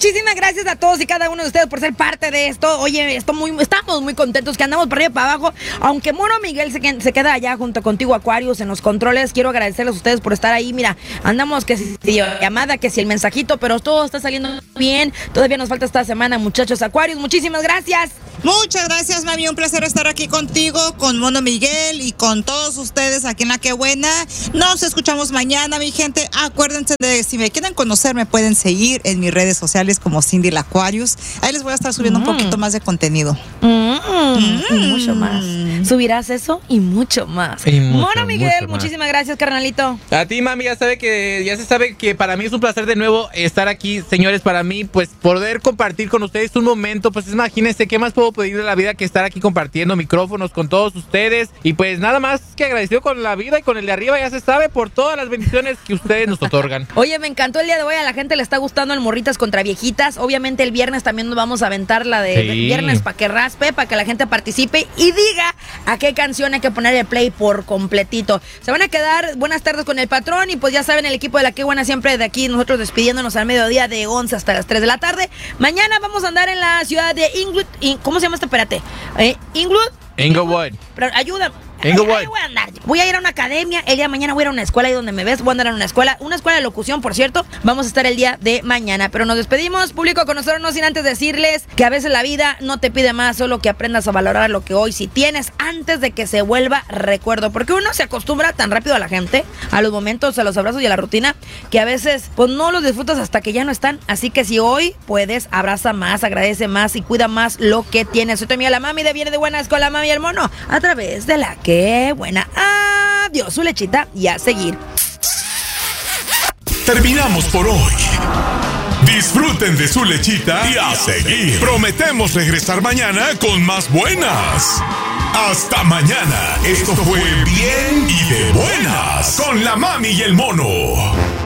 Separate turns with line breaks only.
muchísimas gracias a todos y cada uno de ustedes por ser parte de esto. Oye, estamos muy contentos que andamos para arriba y para abajo. Aunque Mono Miguel se queda allá junto contigo, Aquarius, en los controles, quiero agradecerles a ustedes por estar ahí. Mira, andamos que si llamada, que si el mensajito, pero todo está saliendo bien. Todavía nos falta esta semana, muchachos. Aquarius, muchísimas gracias.
Muchas gracias, mami. Un placer estar aquí contigo, con Mono Miguel y con todos ustedes aquí en La Que Buena. Nos escuchamos mañana, mi gente. Acuérdense de, si me quieren conocer, me pueden seguir en mis redes sociales como Cindy la Aquarius. Ahí les voy a estar subiendo un poquito más de contenido.
Y mucho más. Subirás eso y mucho más. Mono Miguel, muchísimas gracias, carnalito.
A ti, mami, ya se sabe que para mí es un placer de nuevo estar aquí, señores. Para mí, pues, poder compartir con ustedes un momento, pues imagínense, ¿qué más puedo pedir de la vida que estar aquí compartiendo micrófonos con todos ustedes? Y pues nada más que agradecido con la vida y con el de arriba, ya se sabe, por todas las bendiciones que ustedes nos otorgan.
Oye, me encantó el día de hoy, a la gente le está gustando el Morritas contra Viejitas. Obviamente el viernes también nos vamos a aventar la de viernes para que raspe, para que la gente participe y diga a qué canción hay que poner el play por completito. Se van a quedar buenas tardes con el patrón y pues ya saben, el equipo de La Que Buena siempre de aquí, nosotros despidiéndonos al mediodía de 11 hasta las 3 de la tarde. Mañana vamos a andar en la ciudad de Inglewood. ¿Cómo se llama esta? Espérate.
Inglewood.
Pero ayuda.
Inglewood.
Ahí voy a andar. Voy a ir a una academia. El día de mañana voy a ir a una escuela, ahí donde me ves. Voy a andar en una escuela de locución, por cierto. Vamos a estar el día de mañana. Pero nos despedimos, público conocedor, no sin antes decirles que a veces la vida no te pide más, solo que aprendas a valorar lo que hoy sí tienes antes de que se vuelva recuerdo. Porque uno se acostumbra tan rápido a la gente, a los momentos, a los abrazos y a la rutina, que a veces pues no los disfrutas hasta que ya no están. Así que si hoy puedes, abraza más, agradece más y cuida más lo que tienes. Soy tu amiga la mami de Viene de Buenas con la mami y el mono a través de La Que Buena. Adiós, su lechita, y a seguir.
Terminamos por hoy. Disfruten de su lechita y a seguir. Prometemos regresar mañana con más buenas. Hasta mañana. Esto fue Bien y de Buenas con la mami y el mono.